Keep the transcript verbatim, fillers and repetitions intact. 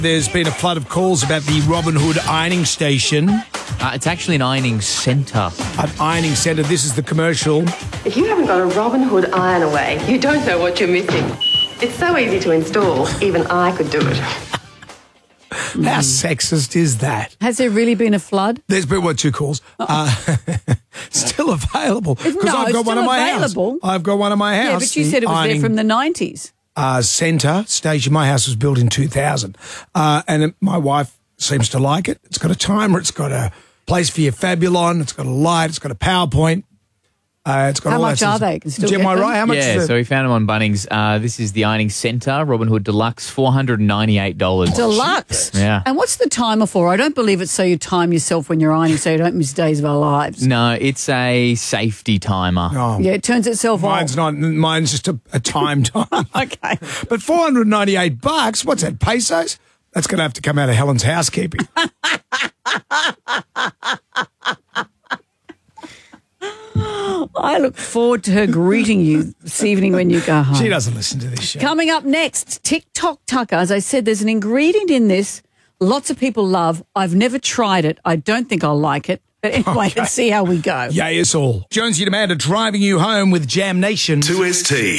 There's been a flood of calls about the Robin Hood ironing station. Uh, it's actually an ironing centre. An ironing centre. This is the commercial. If you haven't got a Robin Hood iron away, you don't know what you're missing. It's so easy to install, even I could do it. How sexist is that? Has there really been a flood? There's been, what, two calls? Uh, still available. No, Because I've got it's one still at my available. house. I've got one at my house. Yeah, but you said it was there from the nineties. Uh, centre station. My house was built in two thousand. Uh, and it, my wife seems to like it. It's got a timer. It's got a place for your Fabulon. It's got a light. It's got a PowerPoint. Uh, it's got How all much that are sort of- they? Can still Jim, get am I them? right? How much Yeah, is it? so we found them on Bunnings. Uh, this is the ironing centre, Robin Hood Deluxe, four hundred ninety-eight dollars. Deluxe. Yeah. And what's the timer for? I don't believe it's so you time yourself when you're ironing so you don't miss days of our lives. No, it's a safety timer. Oh, Yeah, it turns itself mine's off. not. Mine's just a, a time time. Okay. But four hundred ninety-eight bucks. What's that? Pesos? That's going to have to come out of Helen's housekeeping. I look forward to her greeting you this evening when you go home. She doesn't listen to this show. Coming up next, TikTok Tucker. As I said, there's an ingredient in this lots of people love. I've never tried it. I don't think I'll like it. But anyway, Okay. let's see how we go. Yay, it's all. Jonesy and Amanda driving you home with Jam Nation. two S T.